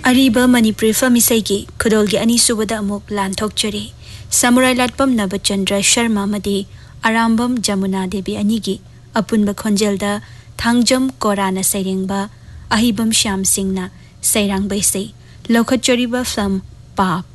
Areeba Manipuri film इसैगी खुदोलगी अनीसुबदा अमुक लांथोकचरी samurai लाटपम Navchandra Sharma मदी अरामबम जमुना देवी अनीगी अपुनब खोंजेलदा Thangjam corona सैरेंगबा अहिबम Shyam सिंहना Sairang बैसै लौखचरीबा फिल्म पाप